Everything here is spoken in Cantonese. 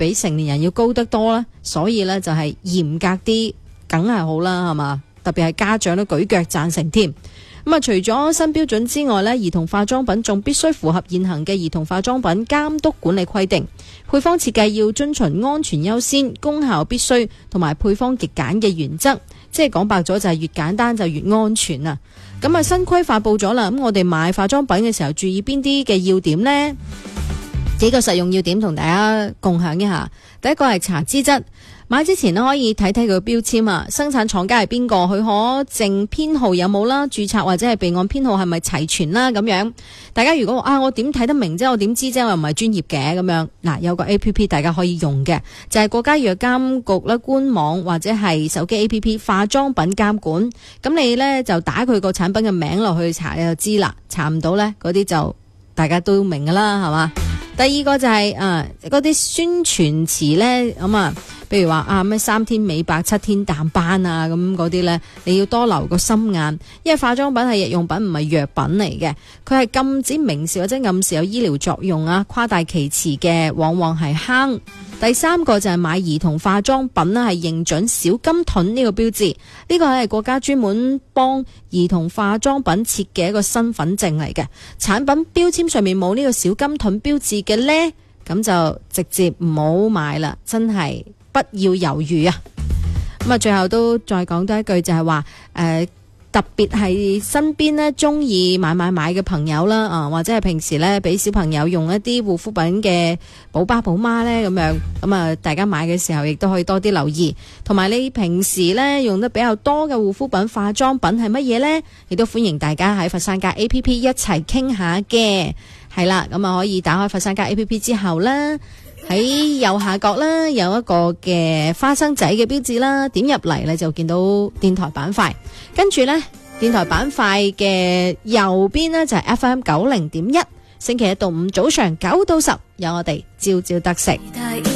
比成年人要高得多啦，所以呢，就係嚴格啲，梗係好啦，係嘛？特別係家長都舉腳贊成添。咁啊，除咗新標準之外呢，兒童化妝品仲必須符合現行嘅兒童化妝品監督管理規定，配方設計要遵循安全優先、功效必須同埋配方極簡嘅原則，即係講白咗就係越簡單就越安全啊！咁啊，新規發佈咗啦，咁我哋買化妝品嘅時候注意邊啲嘅要點呢？幾個實用要點同大家共享一下。第一個係查資質。買之前可以睇睇佢個標籤啊，生產廠家係邊個，許可證編號有冇啦，註冊或者係備案編號係咪齊全啦咁樣。大家如果話我點睇得明啫，我點知啫，我又唔係專業嘅咁樣。嗱，有個 APP 大家可以用嘅，就係國家藥監局啦官網或者係手機 APP 化妝品監管。咁你呢，就打佢個產品嘅名落去查，你就知啦。查唔到呢，嗰啲就大家都明噶啦，係嘛？第二個就係嗰啲宣傳詞呢。咁啊。譬如話咩3天美白7天淡斑啊，咁嗰啲呢，你要多留個心眼，因為化妝品係日用品，唔係藥品嚟嘅，佢係禁止明示或者暗示有醫療作用啊，誇大其詞嘅往往係坑。第三個就係買兒童化妝品啦，係認準小金盾呢個標誌，呢個係國家專門幫兒童化妝品設嘅一個身份證嚟嘅，產品標籤上面冇呢個小金盾標誌嘅呢，咁就直接唔好買啦，真係。不要猶豫啊！咁啊，最後都再講多一句，就係話特別係身邊呢中意買嘅朋友啦，或者係平時呢俾小朋友用一啲護膚品嘅寶爸寶媽呢咁樣，咁啊大家買嘅時候亦都可以多啲留意，同埋你平時呢用得比較多嘅護膚品、化妝品係乜嘢呢？亦都歡迎大家喺佛山家 APP 一齊傾下嘅，係啦，咁啊可以打開佛山家 APP 之後啦。喺右下角啦，有一個嘅花生仔嘅標誌啦，點入嚟咧就見到電台板塊，跟住呢，電台板塊嘅右邊呢，就係 FM 90.1，星期一到五早上9到10有我哋朝朝得食。